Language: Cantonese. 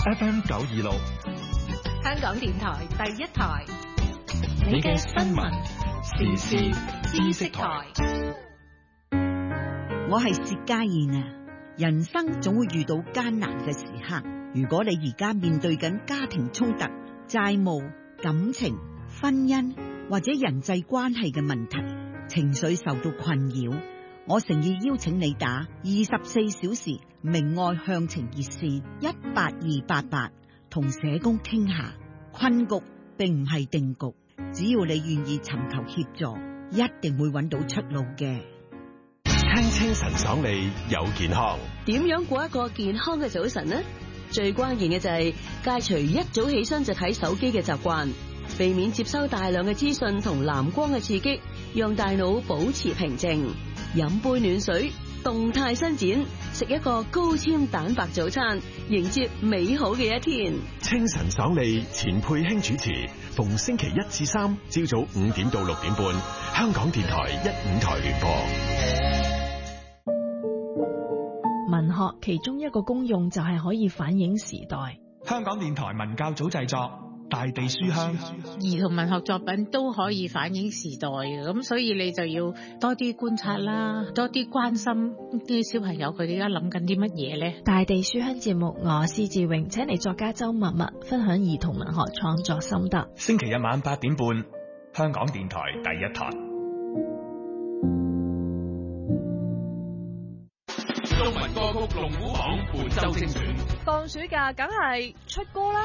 FM 926， 香港電台第一台， 你嘅新聞時事知識台。 我係薛家燕啊！人生總會遇到艱難嘅時刻，如果你而家面對緊家庭衝突、債務、感情、婚姻或者人際關係嘅問題，情緒受到困擾，我誠意邀請你打24小時明愛向晴熱線18288，同社工傾下。困局並唔係定局，只要你願意尋求協助，一定會揾到出路嘅。 聽清晨爽利有健康， 點樣過一個健康嘅早晨呢？最關鍵嘅就係戒除一早起身就睇手機嘅習慣，避免接收大量嘅資訊同藍光嘅刺激，讓大腦保持平靜。飲杯暖水，動態伸展，食一個高纖蛋白早餐，迎接美好嘅一天。 清晨爽利，錢佩卿主持，逢星期1至3朝早5點到6點半，香港電台15台聯播。 文學其中一個功用就係可以反映時代。 香港電台文教組製作《大地書香》， 兒童文學作品都可以反映時代嘅，咁所以你就要多啲觀察啦，多啲關心啲小朋友佢哋而家諗緊啲乜嘢咧。 大地書香節目，我施志榮請嚟作家周默默分享兒童文學創作心得。 星期日晚8點半，香港電台第一台。 中文歌曲龍虎榜本周精選， 放暑假梗係出歌啦。